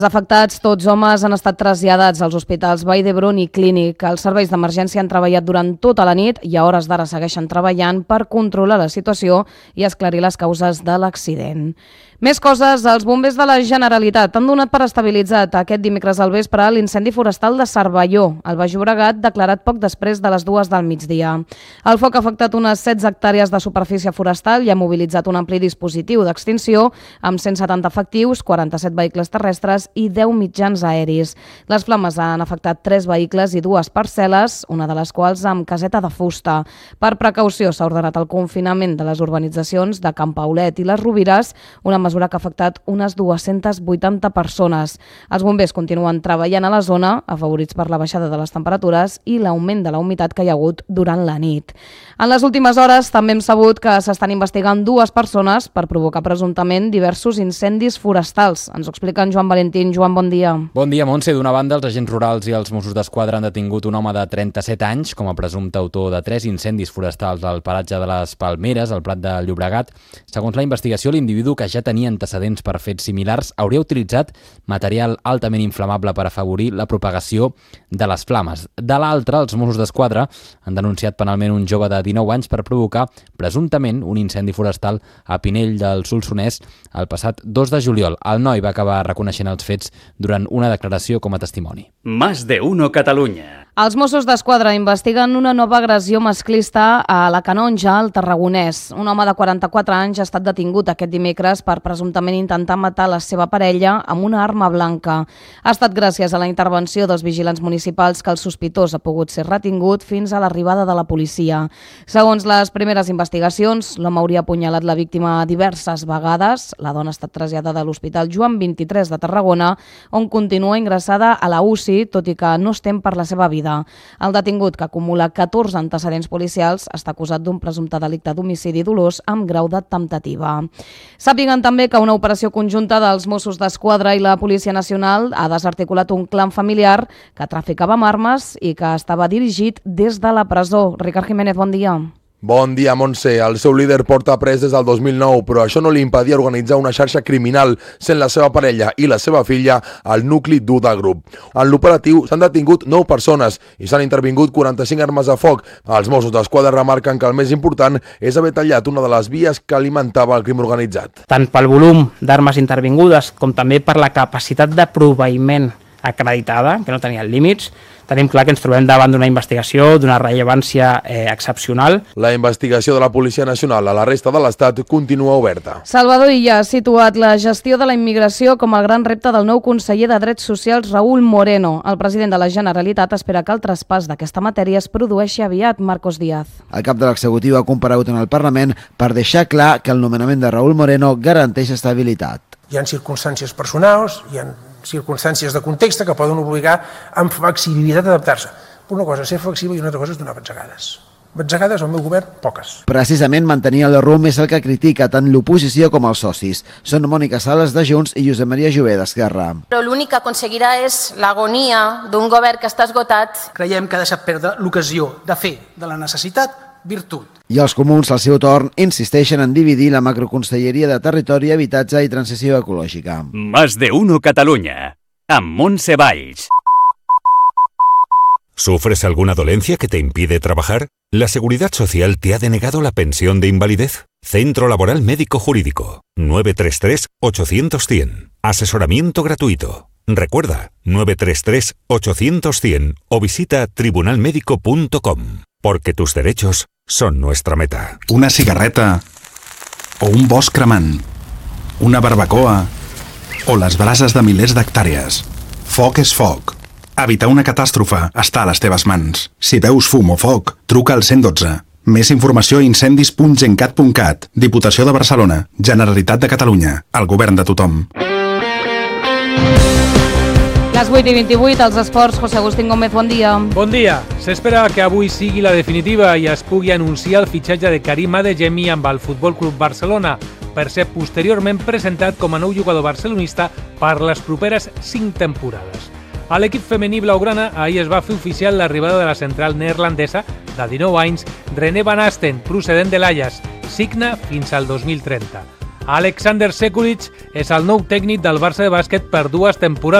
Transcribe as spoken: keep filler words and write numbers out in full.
Els afectats, tots homes, han estat traslladats als hospitals Vall d'Hebron i Clínic. Els serveis d'emergència han treballat durant tota la nit i a hores d'ara segueixen treballant per controlar la situació i esclarir les causes de l'accident. Més coses, els bombers de la Generalitat han donat per estabilitzat aquest dimecres al vespre l'incendi forestal de Cervelló, al Baix Llobregat, declarat poc després de les dues del migdia. El foc ha afectat unes setze hectàrees de superfície forestal i ha mobilitzat un ampli dispositiu d'extinció amb cent setanta efectius, quaranta-set vehicles terrestres i deu mitjans aeris. Les flames han afectat tres vehicles i dues parcel·les, una de les quals amb caseta de fusta. Per precaució s'ha ordenat el confinament de les urbanitzacions de Can Paulet i les Rovires, una mesura que ha afectat unes dues-centes vuitanta persones. Els bombers continuen treballant a la zona, afavorits per la baixada de les temperatures i l'augment de la humitat que hi ha hagut durant la nit. En les últimes hores també hem sabut que s'estan investigant dues persones per provocar presumptament diversos incendis forestals. Ens ho explica en Joan Valentín. Joan, bon dia. Bon dia, Montse. D'una banda, els agents rurals i els Mossos d'Esquadra han detingut un home de trenta-set anys com a presumpte autor de tres incendis forestals al paratge de les Palmeres, al Prat de Llobregat. Segons la investigació, l'individu, que ja tenia antecedents per fets similars, hauria utilitzat material altament inflamable per afavorir la propagació de les flames. De l'altra, els Mossos d'Esquadra han denunciat penalment un jove de dinou anys per provocar presumptament un incendi forestal a Pinell del Solsonès el passat dos de juliol. El noi va acabar reconeixent els fets durant una declaració com a testimoni. Más de uno Catalunya. Els Mossos d'Esquadra investiguen una nova agressió masclista a la Canonja, al Tarragonès. Un home de quaranta-quatre anys ha estat detingut aquest dimecres per presumptament intentar matar la seva parella amb una arma blanca. Ha estat gràcies a la intervenció dels vigilants municipals que el sospitós ha pogut ser retingut fins a l'arribada de la policia. Segons les primeres investigacions, l'home hauria apunyalat la víctima diverses vegades. La dona ha estat traslladada a l'Hospital Joan vint-i-tres de Tarragona, on continua ingressada a la U C I, tot i que no es tem per la seva vida. El detingut, que acumula catorze antecedents policials, està acusat d'un presumpte delicte d'homicidi dolós amb grau de temptativa. Sàpiguen també que una operació conjunta dels Mossos d'Esquadra i la Policia Nacional ha desarticulat un clan familiar que traficava amb armes i que estava dirigit des de la presó. Ricard Jiménez, bon dia. Bon dia, Montse. El seu líder porta pres des del dos mil nou, però això no li impedia organitzar una xarxa criminal, sent la seva parella i la seva filla al nucli dur del grup. En l'operatiu s'han detingut nou persones i s'han intervingut quaranta-cinc armes de foc. Els Mossos d'Esquadra remarquen que el més important és haver tallat una de les vies que alimentava el crim organitzat. Tant pel volum d'armes intervingudes com també per la capacitat de proveïment acreditada, que no tenia límits, tenim clar que ens trobem davant d'una investigació d'una rellevància eh, excepcional. La investigació de la Policia Nacional a la resta de l'Estat continua oberta. Salvador Illa ha situat la gestió de la immigració com el gran repte del nou conseller de Drets Socials, Raúl Moreno. El president de la Generalitat espera que el traspàs d'aquesta matèria es produeixi aviat. Marcos Díaz. El cap de l'executiu ha comparegut en el Parlament per deixar clar que el nomenament de Raúl Moreno garanteix estabilitat. Hi ha circumstàncies personals, hi ha circumstàncies de context que poden obligar amb flexibilitat a adaptar-se. Una cosa és ser flexible i una altra cosa és donar batzegades. Batzegades al meu govern, poques. Precisament mantenir el rumb és el que critica tant l'oposició com els socis. Són Mònica Sales de Junts i Josep Maria Jové d'Esquerra. Però l'únic que aconseguirà és l'agonia d'un govern que està esgotat. Creiem que ha deixat perdre l'ocasió de fer de la necessitat virtut. I els comuns, al seu torn, insisteixen en dividir la macroconselleria de Territori, Habitatge i Transició Ecològica. Más de uno Catalunya, amb Montse Valls. ¿Sufres alguna dolencia que te impide trabajar? La Seguridad Social te ha denegado la pensión de invalidez. Centro Laboral Médico Jurídico. nueve tres tres, ocho cero cero, cien. Asesoramiento gratuito. Recuerda, nueve tres tres, ocho cero cero, cien o visita tribunal médico punto com. Porque tus derechos son nuestra meta. Una cigarreta o un bosc cremant, una barbacoa o les brases de milers d'hectàrees. Foc és foc. Evitar una catàstrofe està a les teves mans. Si veus fum o foc, truca al cent dotze. Més informació a incendis punt gencat punt cat. Diputació de Barcelona. Generalitat de Catalunya. El govern de tothom. Les vuit i vint-i-vuit, als esports, José Agustín Gómez, bon dia. Bon dia. S'espera que avui sigui la definitiva i es pugui anunciar el fitxatge de Karim Adeyemi amb el Futbol Club Barcelona per ser posteriorment presentat com a nou jugador barcelonista per les properes cinc temporades. A l'equip femení blaugrana ahir es va fer oficial l'arribada de la central neerlandesa de dinou anys, René Van Asten, procedent de l'Ajax, signa fins al dos mil trenta. Alexander Sekulic és el nou tècnic del Barça de bàsquet per dues temporades.